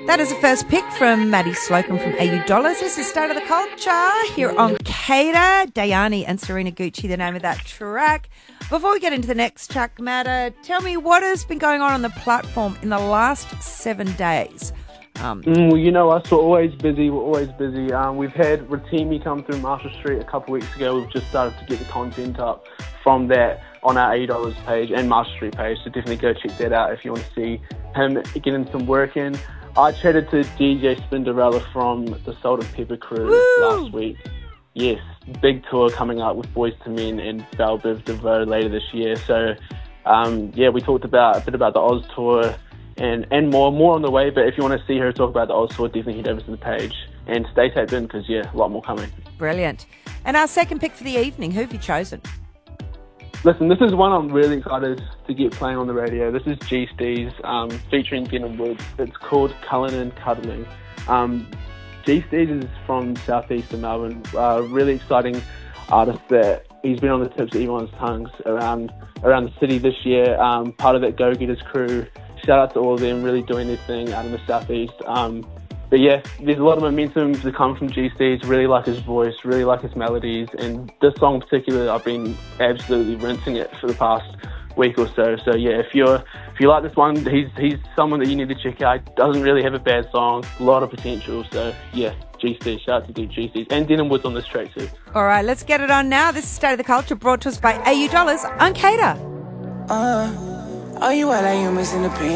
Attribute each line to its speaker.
Speaker 1: That is the first pick from Maddie Slocum from AU Dollars. This is State of the Culture here on Cater. Dayani and Serena Gucci, the name of that track. Before we get into the next track, Matta, tell me what has been going on the platform in the last 7 days.
Speaker 2: Well, you know us, we're always busy. We've had Rotimi come through Marshall Street a couple of weeks ago. We've just started to get the content up from that on our $80 page and Marshall Street page, so definitely go check that out if you want to see him getting some work in. I chatted to DJ Spinderella from the Salt and Pepper crew last week. Yes, big tour coming up with Boys to Men and Belle Biv DeVoe later this year. So, we talked a bit about the Oz tour and more on the way. But if you want to see her talk about the Oz tour, definitely head over to the page and stay taped in because, a lot more coming.
Speaker 1: Brilliant. And our second pick for the evening, who have you chosen?
Speaker 2: Listen, this is one I'm really excited to get playing on the radio. This is G Steez featuring Denim Woods. It's called Cullinan Cuddling. G Steez is from southeast of Melbourne. Really exciting artist that he's been on the tips of everyone's tongues around the city this year. Part of that Go Getters crew. Shout out to all of them really doing their thing out in the southeast. But yeah, there's a lot of momentum to come from G Steez. Really like his voice, really like his melodies, and this song in particular, I've been absolutely rinsing it for the past week or so. So yeah, if you like this one, he's someone that you need to check out. Doesn't really have a bad song, a lot of potential. So yeah, G Steez, shout out to G Steez and Denim Woods on this track too.
Speaker 1: All right, let's get it on now. This is State of the Culture, brought to us by AU Dollars on Cater.
Speaker 3: Are you out? Are you missing the pain?